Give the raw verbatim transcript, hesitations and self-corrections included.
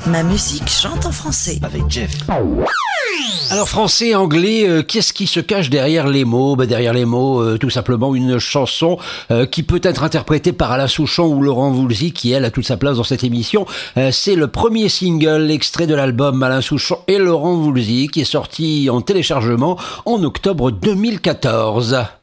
Ma musique chante en français. Avec Jeff. Alors français, anglais, euh, qu'est-ce qui se cache derrière les mots ? Ben, derrière les mots, euh, tout simplement une chanson euh, qui peut être interprétée par Alain Souchon ou Laurent Voulzy, qui elle a toute sa place dans cette émission. Euh, c'est le premier single extrait de l'album Alain Souchon et Laurent Voulzy qui est sorti en téléchargement en octobre deux mille quatorze.